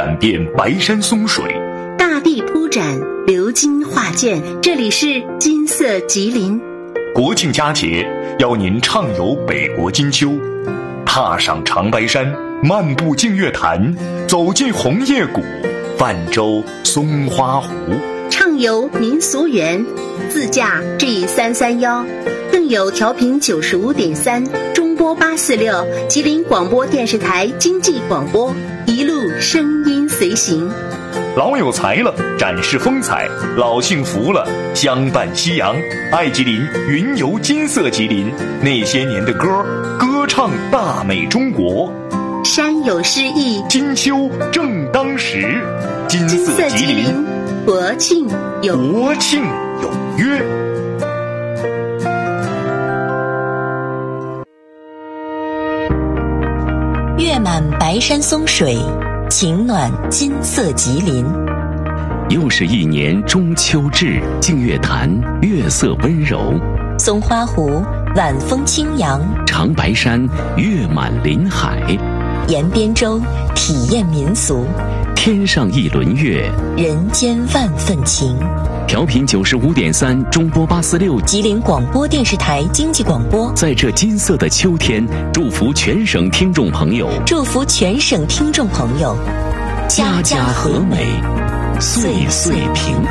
染遍白山松水， 大地铺展鎏金画卷。这里是金色吉林。 国庆佳节，邀您畅游北国金秋，踏上长白山，漫步净月潭，走进红叶谷，泛舟松花湖， 畅游民俗园，自驾 G331，更有调频95.3中波846吉林广播电视台经济广播，一路声音随行。 老有才了，展示风采；老幸福了，相伴夕阳。爱吉林，云游金色吉林，那些年的歌，歌唱大美中国。 山有诗意， 金秋正当时。金色吉林， 国庆有约。 月满白山松水，情暖金色吉林。 又是一年中秋至，净月潭月色温柔， 松花湖晚风轻扬， 长白山月满林海， 沿边舟体验民俗， 天上一轮月， 人间万份情。 调频95.3中波846 吉林广播电视台经济广播， 在这金色的秋天，祝福全省听众朋友， 家家和美， 岁岁平安。